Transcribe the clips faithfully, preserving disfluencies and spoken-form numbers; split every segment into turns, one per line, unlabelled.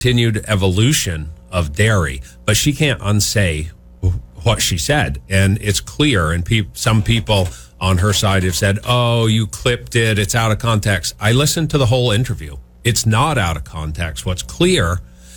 continued evolution of dairy, but she can't unsay what she said. And it's clear, and pe- some people on her side have said, oh, you clipped it, it's out of context. I listened to the whole interview. It's not out of context. What's clear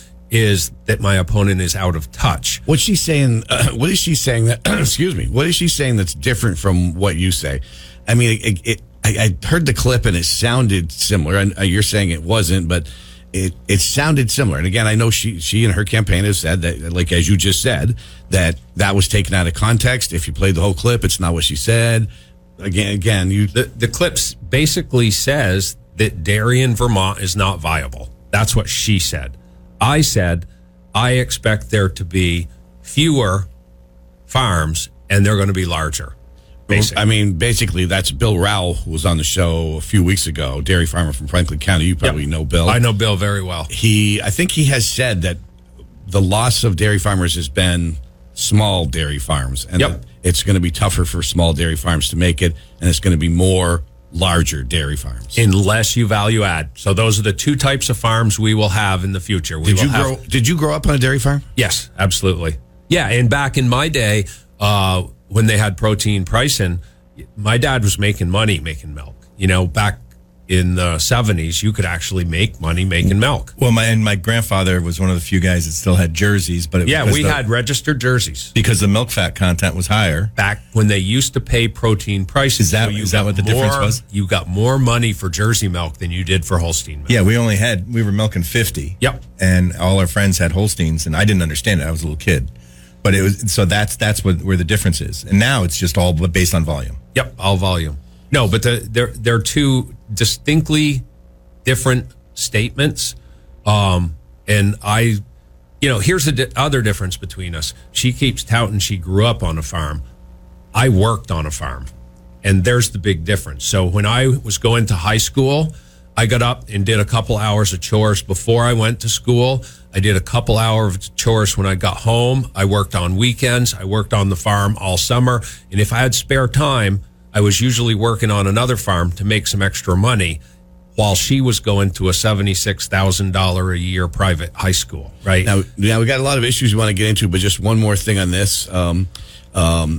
is that my opponent is out of touch.
What's she saying? Uh, what is she saying that, excuse me, what is she saying that's different from what you say? I mean, it, it, I, I heard the clip and it sounded similar. And you're saying it wasn't, but it, it sounded similar. And again, I know she, she and her campaign has said that, like, as you just said, that that was taken out of context. If you played the whole clip, it's not what she said. Again, again, you,
the, the clip basically says that dairy in Vermont is not viable. That's what she said. I said, I expect there to be fewer farms and they're going to be larger. Basically.
I mean, basically, that's Bill Rowell, who was on the show a few weeks ago, dairy farmer from Franklin County. You probably yep. know Bill.
I know Bill very well.
He, I think he has said that the loss of dairy farmers has been small dairy farms, and
yep.
that it's going to be tougher for small dairy farms to make it, and it's going to be more larger dairy farms.
Unless you value add. So those are the two types of farms we will have in the future. We
did
will
you
have,
grow? Did you grow up on a dairy farm?
Yes, absolutely. Yeah, and back in my day, uh, when they had protein pricing, my dad was making money making milk. You know, back in the seventies, you could actually make money making milk.
Well, my and my grandfather was one of the few guys that still had jerseys, but it,
yeah, we
the,
had registered jerseys
because the milk fat content was higher
back when they used to pay protein prices.
Is that,
so
is that what the
more,
difference was?
You got more money for Jersey milk than you did for Holstein milk.
Yeah, we only had we were milking fifty.
Yep,
and all our friends had Holsteins, and I didn't understand it. I was a little kid, but it was so that's that's what where the difference is. And now it's just all based on volume.
Yep, all volume. No, but the, they're they're two distinctly different statements. Um, and I, you know, here's the di- other difference between us. She keeps touting she grew up on a farm. I worked on a farm, and there's the big difference. So when I was going to high school, I got up and did a couple hours of chores before I went to school. I did a couple hours of chores when I got home. I worked on weekends. I worked on the farm all summer. And if I had spare time, I was usually working on another farm to make some extra money while she was going to a seventy-six thousand dollars a year private high school, right?
Now, now, we got a lot of issues we want to get into, but just one more thing on this. Um, um,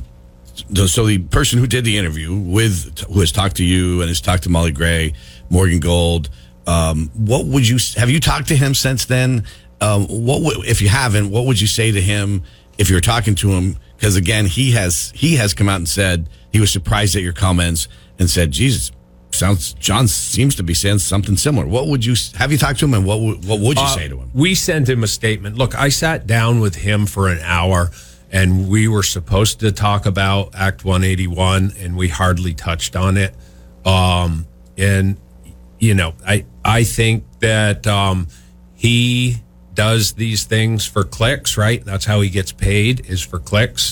so the person who did the interview with, who has talked to you and has talked to Molly Gray, Morgan Gold, um, what would you, have you talked to him since then? Um, what would, if you haven't, what would you say to him if you're talking to him? Because again, he has, he has come out and said he was surprised at your comments and said, Jesus, sounds, John seems to be saying something similar. What would you, have you talked to him, and what would, what would you uh, say to him?
We sent him a statement. Look, I sat down with him for an hour, and we were supposed to talk about Act one eighty-one, and we hardly touched on it. Um, and, you know, I, I think that um, he does these things for clicks, right? That's how he gets paid, is for clicks.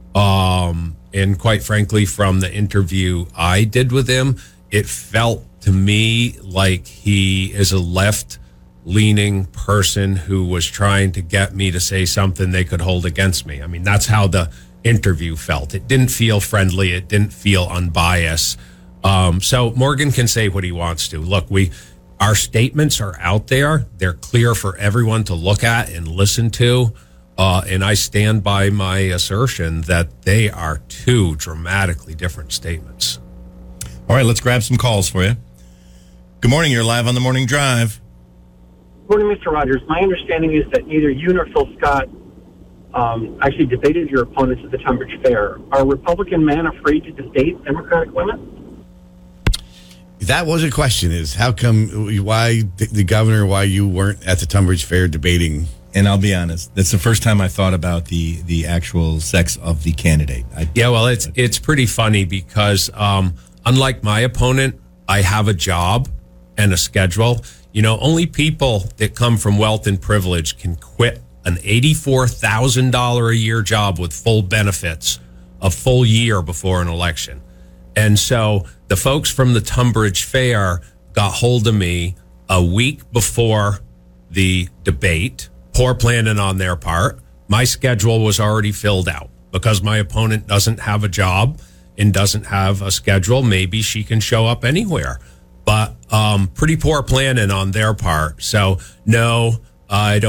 Um, and quite frankly, from the interview I did with him, it felt to me like he is a left-leaning person who was trying to get me to say something they could hold against me. I mean, that's how the interview felt. It didn't feel friendly. It didn't feel unbiased. Um, so Morgan can say what he wants to. Look, we, our statements are out there. They're clear for everyone to look at and listen to. Uh, and I stand by my assertion that they are two dramatically different statements.
All right, let's grab some calls for you. Good morning. You're live on the Morning Drive.
Good morning, Mister Rogers. My understanding is that neither you nor Phil Scott um, actually debated your opponents at the Tunbridge Fair. Are Republican men afraid to debate Democratic women?
That was a question, is how come, why the, the governor, why you weren't at the Tunbridge Fair debating?
And I'll be honest, that's the first time I thought about the the actual sex of the candidate. I,
yeah, well, it's it's pretty funny because um, unlike my opponent, I have a job and a schedule. You know, only people that come from wealth and privilege can quit an eighty-four thousand dollars a year job with full benefits a full year before an election. And so the folks from the Tunbridge Fair got hold of me a week before the debate. Poor planning on their part. My schedule was already filled out because my opponent doesn't have a job and doesn't have a schedule. Maybe she can show up anywhere, but um, pretty poor planning on their part. So no, I don't.